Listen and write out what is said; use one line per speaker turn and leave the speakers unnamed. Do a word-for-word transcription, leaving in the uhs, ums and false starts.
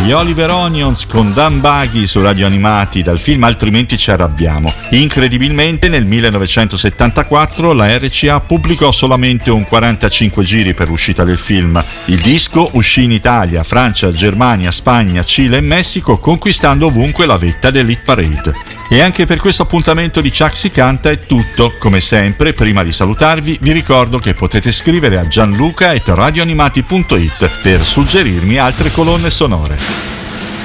gli Oliver Onions con Dan Baghi su Radio Animati dal film Altrimenti ci arrabbiamo. Incredibilmente nel millenovecentosettantaquattro la R C A pubblicò solamente un quarantacinque giri per l'uscita del film. Il disco uscì in Italia, Francia, Germania, Spagna, Cile e Messico, conquistando ovunque la vetta dell'Hit Parade. E anche per questo appuntamento di Chuck si canta è tutto. Come sempre, prima di salutarvi, vi ricordo che potete scrivere a gianluca chiocciola radioanimati punto it per suggerirmi altre colonne sonore.